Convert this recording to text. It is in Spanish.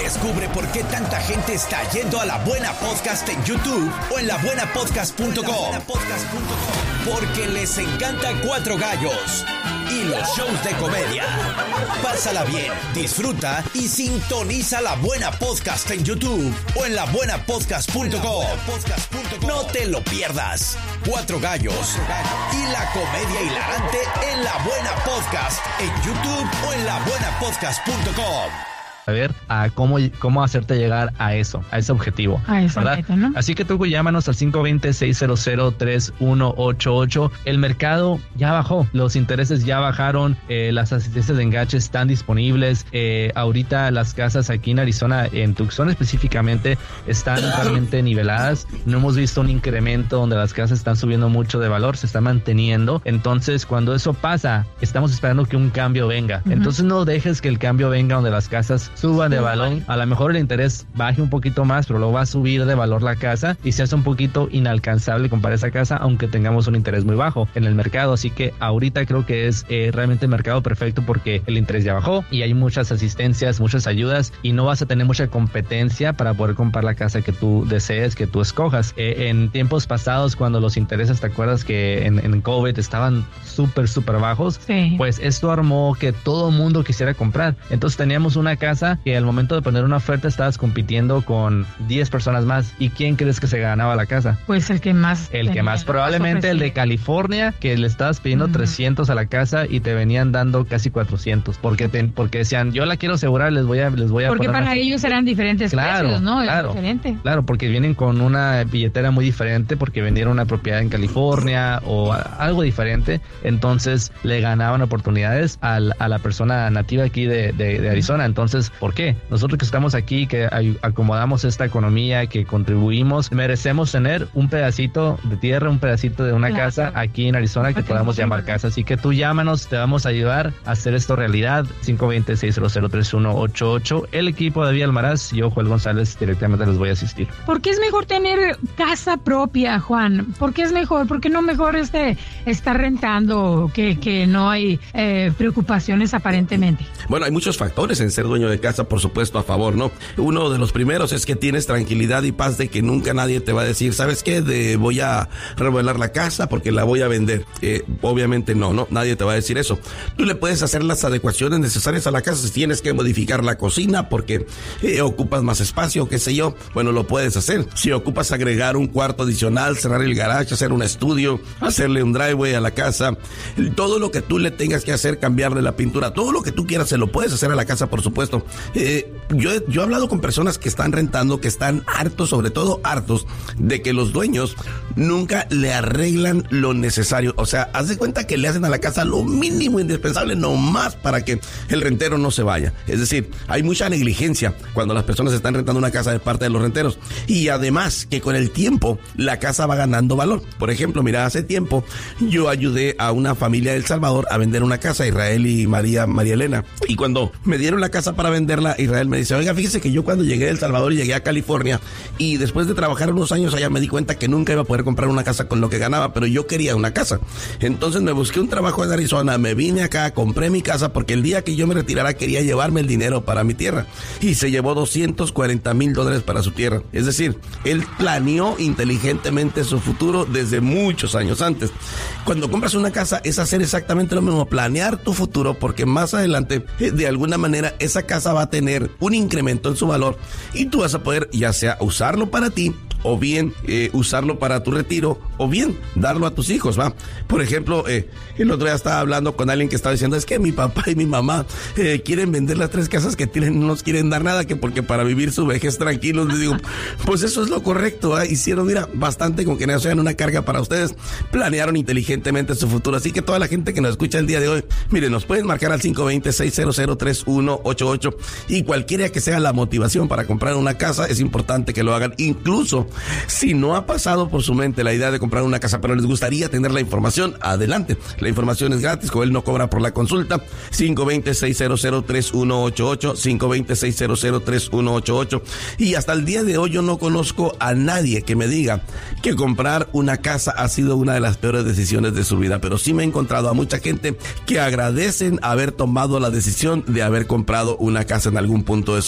Descubre por qué tanta gente está yendo a La Buena Podcast en YouTube o en labuenapodcast.com. Porque les encanta Cuatro Gallos y los shows de comedia. Pásala bien, disfruta y sintoniza La Buena Podcast en YouTube o en labuenapodcast.com. No te lo pierdas. Cuatro Gallos y la comedia hilarante en La Buena Podcast en YouTube o en labuenapodcast.com. A ver a cómo hacerte llegar a eso, a ese objetivo, a esa meta, ¿no? Así que tú llámanos al 520-600-3188. El mercado ya bajó, los intereses ya bajaron, las asistencias de enganche están disponibles. Ahorita las casas aquí en Arizona, en Tucson específicamente, están totalmente niveladas. No hemos visto un incremento donde las casas están subiendo mucho de valor, se están manteniendo. Entonces, cuando eso pasa, estamos esperando que un cambio venga. Entonces, no dejes que el cambio venga donde las casas suban de valor. A lo mejor el interés baje un poquito más, pero luego va a subir de valor la casa y se hace un poquito inalcanzable comprar esa casa, aunque tengamos un interés muy bajo en el mercado. Así que ahorita creo que es realmente el mercado perfecto porque el interés ya bajó y hay muchas asistencias, muchas ayudas y no vas a tener mucha competencia para poder comprar la casa que tú desees, que tú escojas. En tiempos pasados, cuando los intereses, ¿te acuerdas que en COVID estaban súper bajos? Sí. Pues esto armó que todo el mundo quisiera comprar. Entonces teníamos una casa que al momento de poner una oferta estabas compitiendo con 10 personas más. ¿Y quién crees que se ganaba la casa? Pues el que más. Probablemente el de California, que le estabas pidiendo 300 a la casa y te venían dando casi 400. Porque decían, yo la quiero asegurar, les voy a porque poner para ellos eran diferentes precios, ¿no? Claro, es diferente. Claro, porque vienen con una billetera muy diferente, porque vendieron una propiedad en California o algo diferente. Entonces le ganaban oportunidades a la persona nativa aquí de Arizona. Entonces, ¿por qué? Nosotros que estamos aquí, que acomodamos esta economía, que contribuimos, merecemos tener un pedacito de tierra, un pedacito de una casa aquí en Arizona que podamos llamar casa. Así que tú llámanos, te vamos a ayudar a hacer esto realidad. 520-600-3188. El equipo de David Almaraz y yo, Joel González, directamente les voy a asistir. ¿Por qué es mejor tener casa propia, Juan? ¿Por qué es mejor? ¿Por qué no mejor estar rentando, que no hay preocupaciones aparentemente? Bueno, hay muchos factores en ser dueño de casa, por supuesto, a favor, ¿no? Uno de los primeros es que tienes tranquilidad y paz de que nunca nadie te va a decir, ¿sabes qué? Voy a remodelar la casa porque la voy a vender. Obviamente no, nadie te va a decir eso. Tú le puedes hacer las adecuaciones necesarias a la casa. Si tienes que modificar la cocina porque ocupas más espacio, qué sé yo, bueno, lo puedes hacer. Si ocupas agregar un cuarto adicional, cerrar el garage, hacer un estudio, hacerle un driveway a la casa, todo lo que tú le tengas que hacer, cambiarle la pintura, todo lo que tú quieras, se lo puedes hacer a la casa, por supuesto. Yo he hablado con personas que están rentando, que están hartos, sobre todo hartos, de que los dueños nunca le arreglan lo necesario. O sea, haz de cuenta que le hacen a la casa lo mínimo indispensable nomás para que el rentero no se vaya. Es decir, hay mucha negligencia cuando las personas están rentando una casa de parte de los renteros. Y además que con el tiempo la casa va ganando valor. Por ejemplo, mira, hace tiempo yo ayudé a una familia de El Salvador a vender una casa, Israel y María Elena. Y cuando me dieron la casa para venderla, Israel me dice, oiga, fíjese que yo cuando llegué a El Salvador llegué a California y después de trabajar unos años allá me di cuenta que nunca iba a poder comprar una casa con lo que ganaba, pero yo quería una casa. Entonces me busqué un trabajo en Arizona, me vine acá, compré mi casa porque el día que yo me retirara quería llevarme el dinero para mi tierra y se llevó $240,000 para su tierra. Es decir, él planeó inteligentemente su futuro desde muchos años antes. Cuando compras una casa es hacer exactamente lo mismo, planear tu futuro, porque más adelante de alguna manera esa casa va a tener un incremento en su valor y tú vas a poder ya sea usarlo para ti o bien usarlo para tu retiro, o bien darlo a tus hijos, ¿va? Por ejemplo, el otro día estaba hablando con alguien que estaba diciendo, es que mi papá y mi mamá quieren vender las 3 casas que tienen, no nos quieren dar nada, que porque para vivir su vejez tranquilos. Les digo, pues eso es lo correcto, ¿eh? Hicieron, mira, bastante con que no sean una carga para ustedes, planearon inteligentemente su futuro. Así que toda la gente que nos escucha el día de hoy, miren, nos pueden marcar al 520-600-3188 y cualquiera que sea la motivación para comprar una casa, es importante que lo hagan. Incluso si no ha pasado por su mente la idea de comprar una casa, pero les gustaría tener la información, adelante. La información es gratis, Joel no cobra por la consulta. 520-600-3188, 520-600-3188. Y hasta el día de hoy yo no conozco a nadie que me diga que comprar una casa ha sido una de las peores decisiones de su vida, pero sí me he encontrado a mucha gente que agradecen haber tomado la decisión de haber comprado una casa en algún punto de su